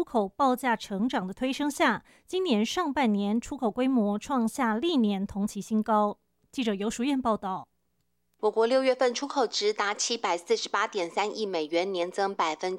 出口报价成长的推升下，今年上半年出口规模创下历年同期新高。记者游淑燕报道。 我国6月份出口值达748.3亿美元，年增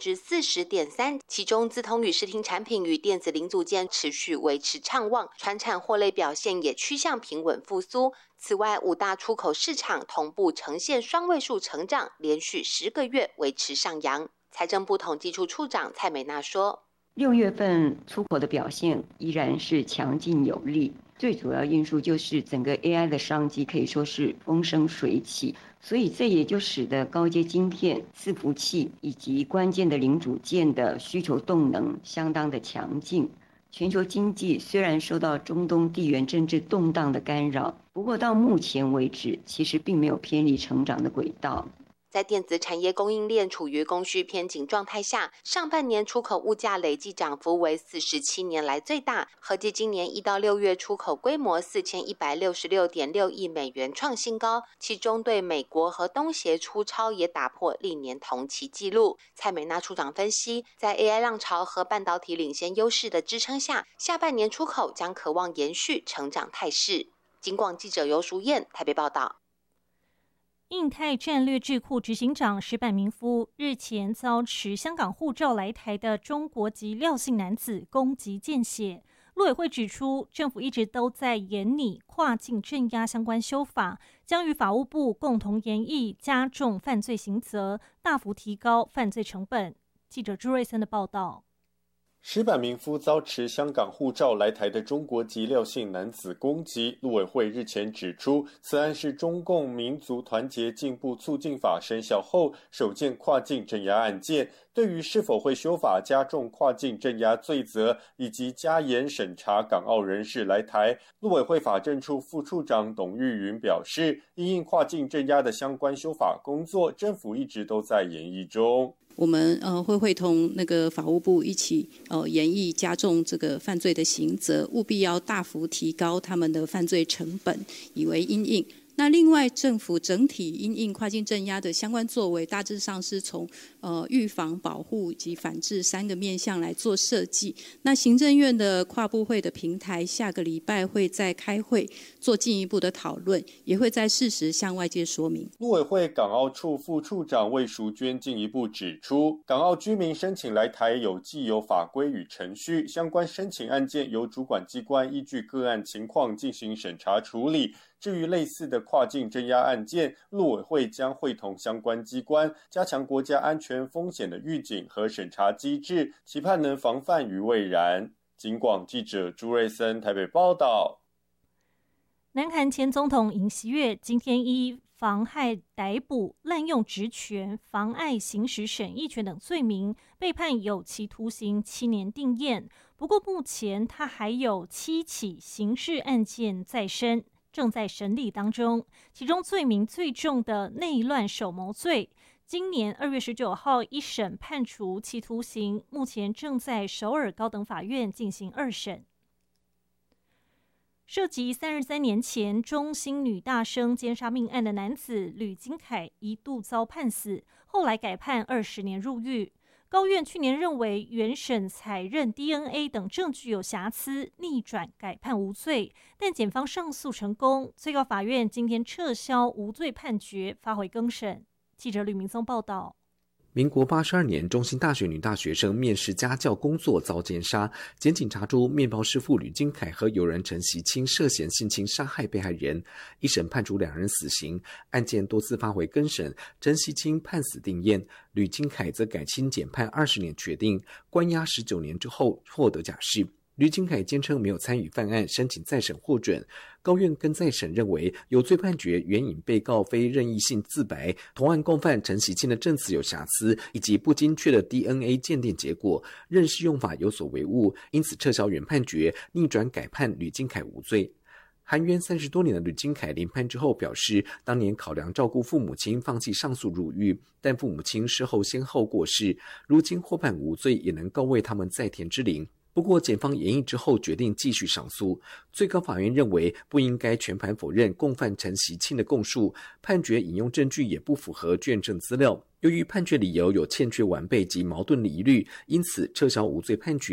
40.3%，其中资通与视听产品与电子零组件持续维持畅旺，传产货类表现也趋向平稳复苏。此外，5大出口市场同步呈现双位数成长，连续10个月维持上扬。财政部统计处处长蔡美娜说 ，6月份出口的表现依然是强劲有力，最主要因素就是整个 AI 的商机可以说是风生水起，所以这也就使得高阶晶片、伺服器以及关键的零组件的需求动能相当的强劲。全球经济虽然受到中东地缘政治动荡的干扰，不过到目前为止，其实并没有偏离成长的轨道。 在电子产业供应链处于供需偏紧状态下，上半年出口物价累计涨幅为47年来最大，合计今年1到6月出口规模4166.6亿美元创新高，其中对美国和东协出超也打破历年同期纪录。蔡美娜处长分析，在 AI 浪潮和半导体领先优势的支撑下，下半年出口将可望延续成长态势。警广记者游淑燕台北报道。 印太战略智库执行长石板明夫日前遭持香港护照来台的中国籍廖姓男子攻击见血。陆委会指出，政府一直都在研拟跨境镇压相关修法，将与法务部共同研议加重犯罪刑责，大幅提高犯罪成本。记者朱瑞森的报道。 石板明夫遭持香港护照来台的中国籍廖姓男子攻击，陆委会日前指出，此案是中共民族团结进步促进法生效后首件跨境镇压案件。对于是否会修法加重跨境镇压罪责，以及加严审查港澳人士来台，陆委会法政处副处长董玉云表示，因应跨境镇压的相关修法工作，政府一直都在研议中。 我们会同那个法务部一起研议加重这个犯罪的刑责，务必要大幅提高他们的犯罪成本，以为因应。那另外，政府整体因应跨境镇压的相关作为，大致上是从预防、保护以及反制3个面向来做设计。那行政院的跨部会的平台，下个礼拜会再开会做进一步的讨论，也会在适时向外界说明。 陆委会港澳处副处长魏淑娟进一步指出，港澳居民申请来台有既有法规与程序，相关申请案件由主管机关依据个案情况进行审查处理。至于类似的跨境镇压案件，陆委会将会同相关机关加强国家安全风险的预警和审查机制，期盼能防范于未然。警广记者朱瑞森台北报道。 南韩前总统尹锡悦今天依妨害逮捕、滥用职权、妨碍行使审议权等罪名，被判有期徒刑7年定谳。不过目前他还有7起刑事案件在身，正在审理当中，其中罪名最重的内乱首谋罪，今年2月19号一审判处期徒刑，目前正在首尔高等法院进行2审。涉及33年前中兴女大生奸杀命案的男子吕金凯一度遭判死，后来改判20年入狱。高院去年认为原审采认 DNA 等证据有瑕疵，逆转改判无罪，但检方上诉成功，最高法院今天撤销无罪判决，发回更审。记者吕明松报道。 民国82年，中兴大学女大学生面试家教工作遭奸杀，检警查出面包师傅吕金凯和友人陈习清涉嫌性侵杀害被害人，一审判处2人死刑，案件多次发回更审，陈习清判死定谳，吕金凯则改轻减判20年决定，关押19年之后获得假释。吕金凯坚称没有参与犯案，申请再审获准。高院跟再审认为有罪判决援引被告非任意性自白，同案共犯陈习清的证词有瑕疵，以及不精确的 DNA 鉴定结果，认识用法有所违误，因此撤销原判决，逆转改判吕金凯无罪。含冤30多年的吕金凯临判之后表示，当年考量照顾父母亲，放弃上诉入狱，但父母亲事后先后过世，如今获判无罪，也能告慰他们在天之灵。不过检方研议之后决定继续上诉，最高法院认为不应该全盘否认共犯陈习清的供述，判决引用证据也不符合卷证资料。由于判决理由有欠缺完备及矛盾的疑虑，因此撤销无罪判决。